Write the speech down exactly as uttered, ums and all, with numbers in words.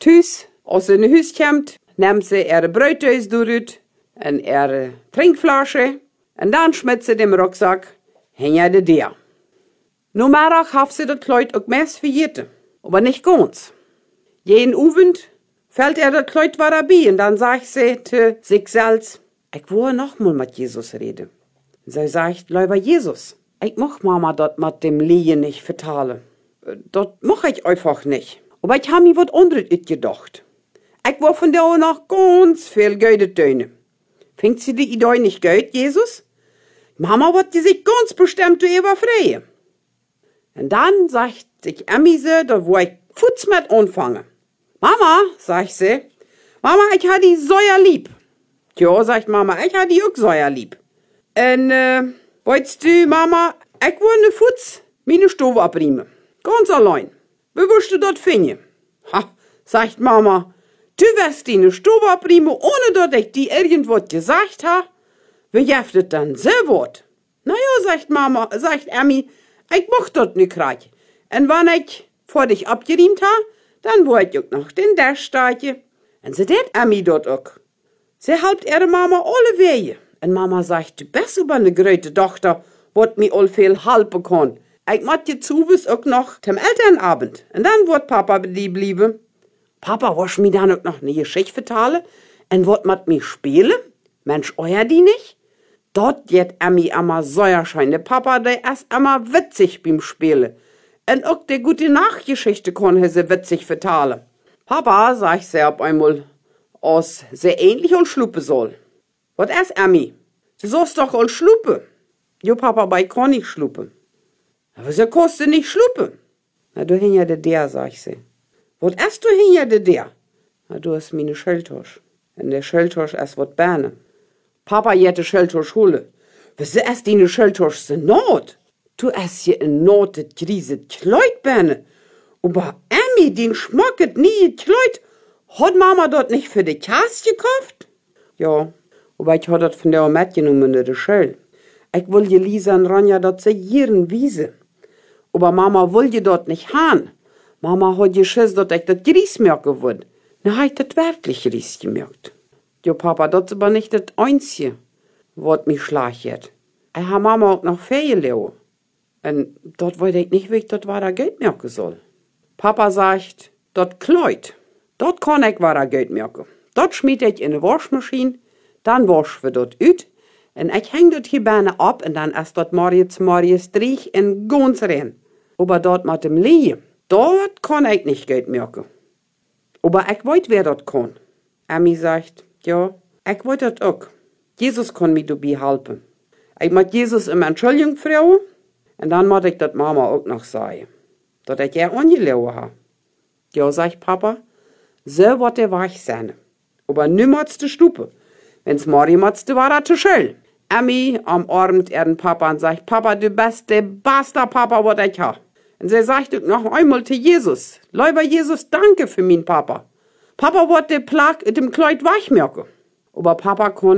thuis, als ze in huis komt, neemt ze ihre Brötjes durch en ihre Trinkflasche en dan schmidt ze dem Rucksack hinter de Deur. No Mittag hat sie das Kleid auch meist verjeten, aber nicht ganz. Jeden Abend fällt ihr das Kleid wieder bei und dann sagt sie zu sich selbst, ich will noch mal mit Jesus reden. Und sie sagt, lieber Jesus, ich mach Mama das mit dem Lehen nicht vertalen. Das mach ich einfach nicht. Aber ich habe mir was anderes gedacht. Ich will von da noch ganz viel Geld tun. Findet sie die Idee nicht gut, Jesus? Mama wird sich ganz bestimmt überfreien. Und dann sagt sich Emmy so, da wo ich Futz mit anfangen. Mama, sagt sie, Mama, ich ha die Säuer lieb. Ja, sagt Mama, ich ha die auch Säuer lieb. Und, äh, wolltest du, Mama, ich will ne Futz meine Stove abriemen. Ganz allein. Wie wirst du das finden? Ha, sagt Mama, du wirst die ne Stove abriemen, ohne dass ich dir irgendwas gesagt ha. Wie jeft das dann so wat? Na ja, sagt Mama, sagt Emmy, ich mach das nicht reich. Und wenn ich vor dich abgeriemt ha, dann wollt ich auch noch den Dash steigen. Und sie det Emmy dort auch. Sie helpt ihre Mama alle Wege. Und Mama sagt, du bist aber eine große Tochter, wat mir all viel helfen kann. Ich mach dir zuwis auch noch zum Elternabend. Und dann wird Papa bei dir bleiben. Papa wasch mir dann auch noch eine Geschichte vertellen. Und wat mit mir spielen? Mensch, euer die nicht? Dort geht Emmy immer Säuerschein. Der Papa, der ist immer witzig beim Spielen. Und auch die gute Nachgeschichte kann sie witzig vertellen. Papa, sagt sie ab einmal, als sehr ähnlich und schluppe soll. Was ist Emmy? Sie sollst doch all schluppe. Jo, Papa, bei kann nicht schluppe. Aber sie kostet nicht schluppe. Na, du hinter de der, sagt sie. Was ist du hinter de der? Na, du hast meine Schelltosch. Und der Schelltosch ist wat Berne. Papa jette Schelltosch hole. Was ist die ne Schelltosch so not? Du hast hier in Not das griese Kleid Berne. Aber Emmy, den schmacket nie Kleid. Hat Mama dort nicht für die Kass gekauft? Ja, aber ich hat das von der Omet genommen in der Schell. Ich will je Lisa und Ronja dort segieren wiese. Aber Mama will je dort nicht haben. Mama hat geschiss, dass ich das Gries merken würde. Na, hat das wirklich Gries gemerkt. Jo, Papa, das ist aber nicht das Einzige, was mich schlagt. Ich habe Mama auch noch Ferien. Und dort wollte ich nicht, wie ich dort weiter Geld merken soll. Papa sagt, dort Kleid, dort kann ich weiter Geld merken. Dort schmiede ich in eine Waschmaschine, dann wasch wir dort ut, und ich häng dort hier Beine ab, und dann ist dort Marius Marius Strich in ganz rein. Aber dort mit dem Lehen, dort kann ich nicht Geld merken. Aber ich weiß, wer dort kann. Emmy sagt, ja, ich weiß das auch. Jesus kann mir dabei helfen. Ich muss Jesus um Entschuldigung fragen, und dann muss ich das Mama auch noch sagen, dass ich ja angelogen habe. Ja, sagt Papa, so wird der weich sein. Aber niemals die Stupe. Wenn's Mari motzte, war das zu schön. Emmy umarmt ihren Papa und sagt, Papa, du bist der beste Papa, was ich habe. Und sie sagt auch noch einmal zu Jesus, lieber Jesus, danke für meinen Papa. Papa wird der Plag in dem Kleid weich merken. Aber Papa kann